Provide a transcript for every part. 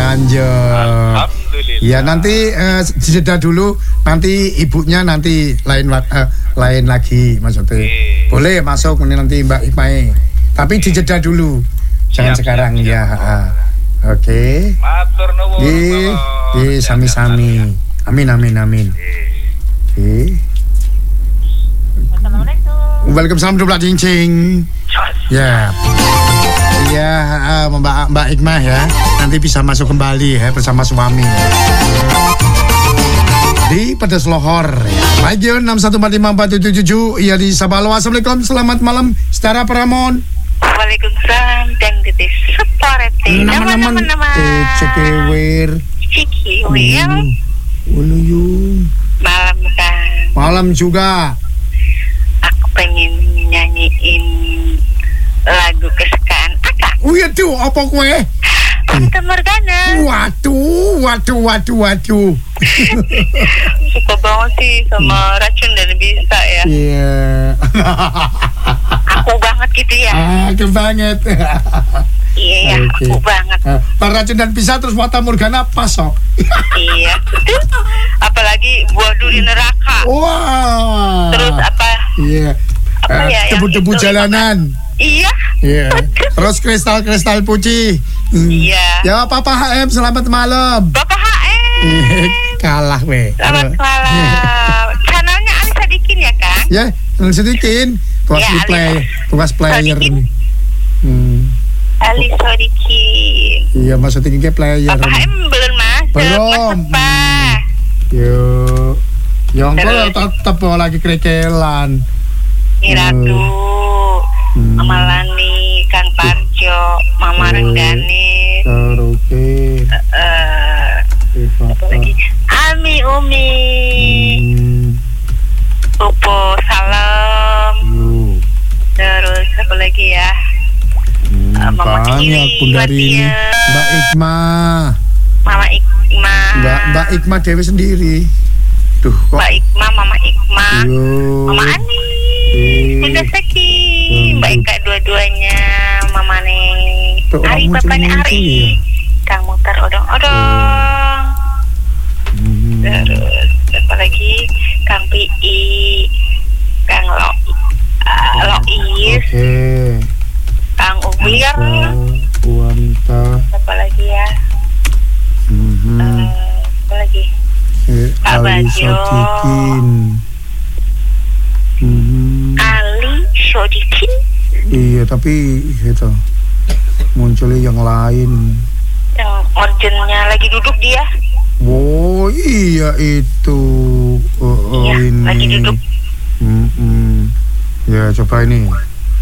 lanjut. Alhamdulillah. Ya nanti jeda dulu, nanti ibunya nanti lain lagi maksudnya. Boleh masuk nanti Mbak Hikmah. Tapi dijeda dulu. Jangan sekarang ya. Oke. Matur nuwun. Sami-sami. Amin. Oke. Assalamualaikum. Waalaikumsalam warahmatullahi cincing. Ya. Iya, Mbak Hikmah ya. Nanti bisa masuk kembali ya bersama suami. Di Pedas Lohor ya. Baik, 6145477 ya di Sabalo. Assalamualaikum, selamat malam Setara Paramon. Waalaikumsalam dan gede seporete. Nama. Cekewer. Cikiwir. Uluyung. Malam kan. Malam juga. Aku pengen nyanyiin lagu kesukaan Akang. Waduh, apa kue? Fata Morgana. Waduh. Suka banget sih sama Racun dan Bisa ya. Iya. Aku banget gitu ya. Aku banget. Iya ya, Okay. aku banget. Para Racun dan Bisa terus Fata Morgana pas kok. Iya, betul. Apalagi buah duri neraka. Wah. Terus apa? Iya. Apa ya? yang Debu-debu itu? jalanan. Iya. Iya. Terus kristal-kristal putih. Iya. Ya Papa HM selamat malam. Bapak HM. Kalah weh. Selamat malam. Channelnya Ali Sadikin ya, Kang? Ya, sedikit. Tuas Ya, tuas player Sadikin. nih. Ali Sadikin. Iya, maksudnya ke player. Bapak HM belum masuk. Belum. Masuk, Pak. Yuk. Yang Terus? tetap lagi kerekelan. Ratu. Mama Lani, Kang Parjo, Mama Renggani. Karaoke. Apa lagi? Ami Umi. Upo Salam. Terus apa lagi ya? Mama Banyak Cili, Bunda Rini, Watia. Mbak Ikmah. Mama Ikmah. Mbak Ikmah Dewi sendiri. Duh, kok. Mbak Ikmah, Mama Ikmah. Yo. Mama Ani. Bunda Seki. Mbak Ika dua-duanya. Mama Neng. Tuh, Ari, kamu Bapaknya cuma Ari. itu ya? Kang Mutar odong-odong. Terus apa lagi? Kang Pi, Kang Lois, Oke. Kang Ubir. Wanita. Apa lagi ya? Apa lagi? Kak Ali Bajo. Sodikin. Ali Sodikin. Iya, tapi itu munculnya yang lain. Yang originnya lagi duduk dia. Oh iya itu. Iya, Ini. lagi duduk. Ya coba ini.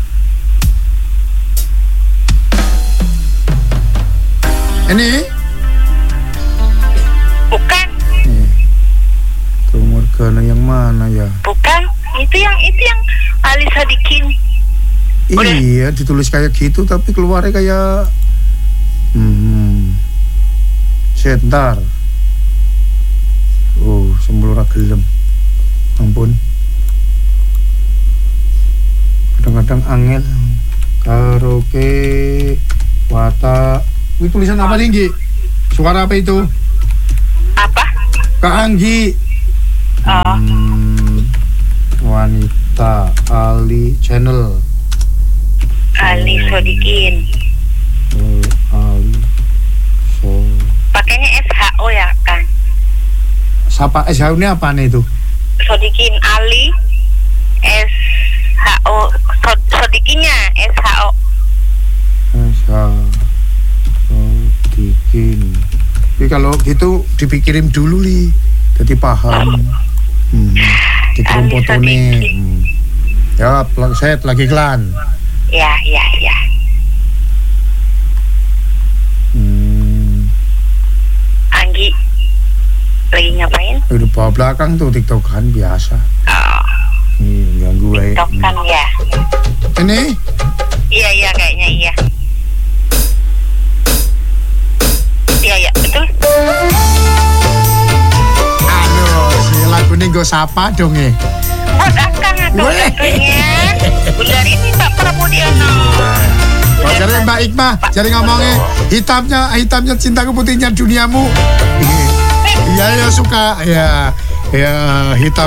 Ini. Bukan, Tuh Morgana yang mana ya? bukan. Itu yang Ali Sadikin. Udah. Iya, ditulis kayak gitu tapi keluarnya kayak sebentar. Oh, sembelura gelem. Ampun. Kadang-kadang angel. Karaoke Wata. Ini tulisan apa tinggi? Suara apa itu? Apa? Kak Anggi. Oh, Wanita Ali Channel. Ali Sodikin. Ali Pakainya SHO ya, kan? Sapa SHU ini apa nih itu? Sodikin Ali SHO. Sodikinnya SHO. Sodikin. Tapi kalau gitu dipikirin dulu nih, jadi paham. Dikirim Ali fotone. Sodikin. Ya, set lagi klan. Ya. Anggi lagi ngapain? Udah bawa belakang tuh TikTokan biasa. Oh, Ganggu gue. TikTok kan ya. Ini Iya kayaknya iya. Iya betul. aduh, si lagu ini gue sapa dong ya. Buat Akang atau Weh. tentunya Bunda Rini Pak Pramudiono. Jadi Mbak Ikmah, jadi ngomongnya hitamnya cintaku, putihnya duniamu. Iya ya suka ya hitam